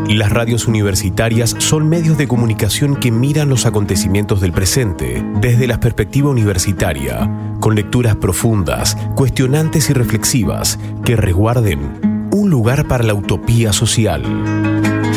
Las radios universitarias son medios de comunicación que miran los acontecimientos del presente desde la perspectiva universitaria, con lecturas profundas, cuestionantes y reflexivas que resguarden un lugar para la utopía social.